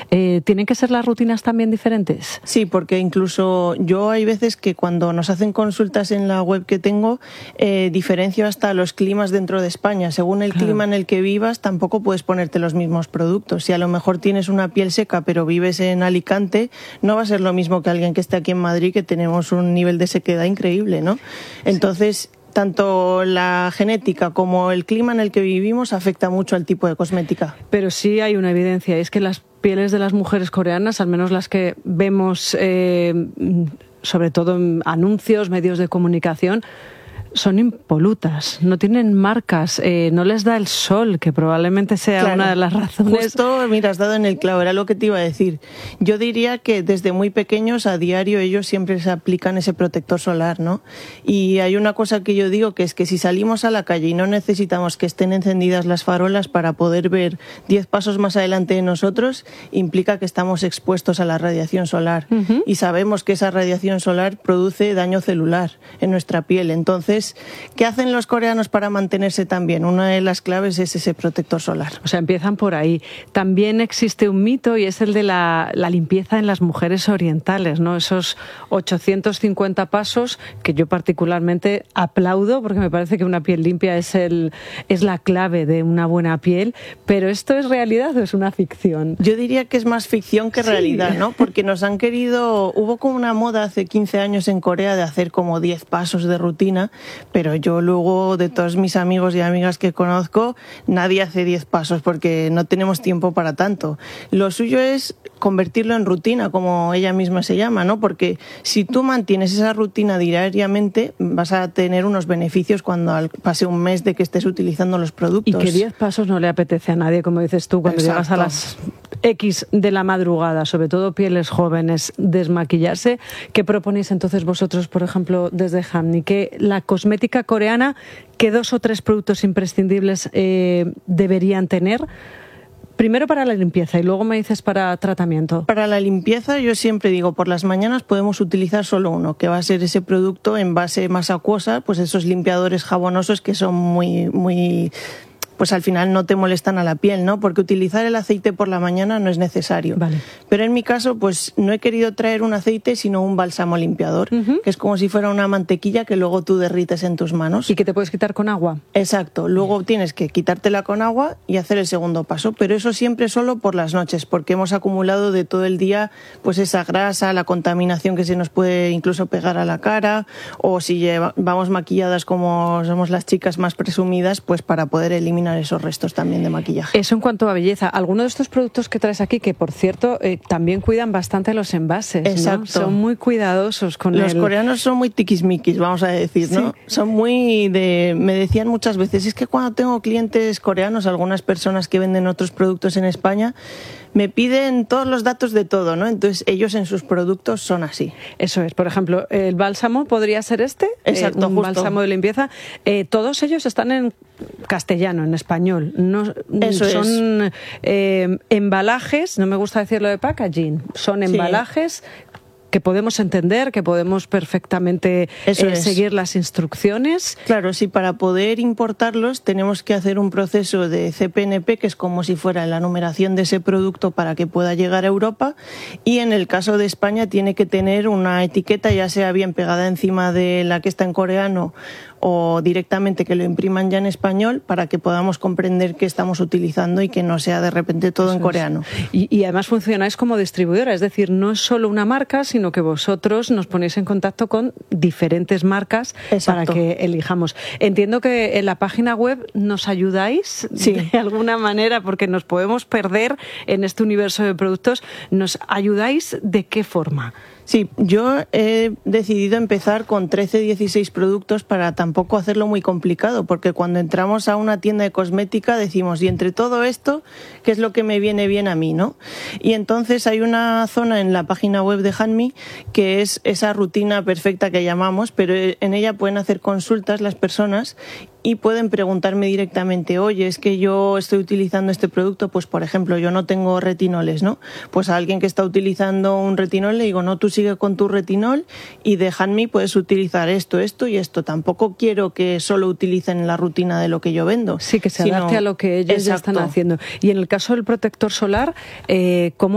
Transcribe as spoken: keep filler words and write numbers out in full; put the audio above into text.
Eh, ¿Tienen que ser las rutinas también diferentes? Sí, porque incluso yo hay veces que cuando nos hacen consultas en la web que tengo, eh, diferencio hasta los climas dentro de España. Según el Claro. clima en el que vivas, tampoco puedes ponerte los mismos productos. Si a lo mejor tienes una piel seca pero vives en Alicante, no va a ser lo mismo que alguien que esté aquí en Madrid, que tenemos un nivel de sequedad increíble, ¿no? Entonces, tanto la genética como el clima en el que vivimos afecta mucho al tipo de cosmética. Pero sí hay una evidencia, es que las pieles de las mujeres coreanas, al menos las que vemos eh, sobre todo en anuncios, medios de comunicación, son impolutas, no tienen marcas, eh, no les da el sol, que probablemente sea Claro, una de las razones. Justo, mira, has dado en el clavo, era lo que te iba a decir. Yo diría que desde muy pequeños, a diario, ellos siempre se aplican ese protector solar, ¿no? Y hay una cosa que yo digo, que es que si salimos a la calle y no necesitamos que estén encendidas las farolas para poder ver diez pasos más adelante de nosotros, implica que estamos expuestos a la radiación solar. Uh-huh. Y sabemos que esa radiación solar produce daño celular en nuestra piel. Entonces, ¿qué hacen los coreanos para mantenerse tan bien? Una de las claves es ese protector solar. O sea, empiezan por ahí. También existe un mito y es el de la, la limpieza en las mujeres orientales, ¿no? Esos ochocientos cincuenta pasos que yo particularmente aplaudo, porque me parece que una piel limpia es, el, es la clave de una buena piel. Pero ¿esto es realidad o es una ficción? Yo diría que es más ficción que realidad, sí. ¿no? Porque nos han querido... Hubo como una moda hace quince años en Corea de hacer como diez pasos de rutina, pero yo luego, de todos mis amigos y amigas que conozco, nadie hace diez pasos porque no tenemos tiempo para tanto. Lo suyo es convertirlo en rutina, como ella misma se llama, ¿no? Porque si tú mantienes esa rutina diariamente, vas a tener unos beneficios cuando pase un mes de que estés utilizando los productos. Y que diez pasos no le apetece a nadie, como dices tú, cuando Exacto. llegas a las X de la madrugada, sobre todo pieles jóvenes, desmaquillarse. ¿Qué proponéis entonces vosotros, por ejemplo, desde Hamni? Que la cosmética coreana, ¿qué dos o tres productos imprescindibles eh, deberían tener? Primero para la limpieza y luego me dices para tratamiento. Para la limpieza yo siempre digo, por las mañanas podemos utilizar solo uno, que va a ser ese producto en base más acuosa, pues esos limpiadores jabonosos que son muy, muy... pues al final no te molestan a la piel, ¿no? Porque utilizar el aceite por la mañana no es necesario. Vale. Pero en mi caso, pues no he querido traer un aceite, sino un bálsamo limpiador, uh-huh. que es como si fuera una mantequilla que luego tú derrites en tus manos. ¿Y que te puedes quitar con agua? Exacto. Luego tienes que quitártela con agua y hacer el segundo paso. Pero eso siempre solo por las noches, porque hemos acumulado de todo el día pues esa grasa, la contaminación que se nos puede incluso pegar a la cara, o si lleva, vamos maquilladas como somos las chicas más presumidas, pues para poder eliminar esos restos también de maquillaje. Eso en cuanto a belleza. Algunos de estos productos que traes aquí, que por cierto eh, también cuidan bastante los envases, Exacto. ¿no? Son muy cuidadosos con los el... coreanos son muy tiquismiquis, vamos a decir, ¿no? Sí. Son muy de... Me decían muchas veces, es que cuando tengo clientes coreanos, algunas personas que venden otros productos en España, me piden todos los datos de todo, ¿no? Entonces ellos en sus productos son así. Eso es. Por ejemplo, el bálsamo podría ser este. Exacto, eh, un justo. bálsamo de limpieza. Eh, todos ellos están en castellano, en español. No, Eso son es. eh, embalajes, no me gusta decirlo de packaging, son embalajes... Sí. que podemos entender, que podemos perfectamente eh, seguir las instrucciones. Claro, sí, para poder importarlos tenemos que hacer un proceso de C P N P, que es como si fuera la numeración de ese producto para que pueda llegar a Europa, y en el caso de España tiene que tener una etiqueta, ya sea bien pegada encima de la que está en coreano o directamente que lo impriman ya en español, para que podamos comprender qué estamos utilizando y que no sea de repente todo Eso en coreano. Y, y además funcionáis como distribuidora, es decir, no es solo una marca, sino que vosotros nos ponéis en contacto con diferentes marcas Exacto. para que elijamos. Entiendo que en la página web nos ayudáis sí. de alguna manera, porque nos podemos perder en este universo de productos. ¿Nos ayudáis de qué forma? Sí, yo he decidido empezar con trece, dieciséis productos para tampoco hacerlo muy complicado, porque cuando entramos a una tienda de cosmética decimos, y entre todo esto, ¿qué es lo que me viene bien a mí, no? Y entonces hay una zona en la página web de Hanmi que es esa rutina perfecta que llamamos, pero en ella pueden hacer consultas las personas y pueden preguntarme directamente, oye, es que yo estoy utilizando este producto, pues por ejemplo, yo no tengo retinoles, ¿no? Pues a alguien que está utilizando un retinol le digo, no, tú sigue con tu retinol y de Hanmi puedes utilizar esto, esto y esto. Tampoco quiero que solo utilicen la rutina de lo que yo vendo. Sí, que se adapte sino... a lo que ellos Exacto. ya están haciendo. Y en el caso del protector solar, eh, ¿cómo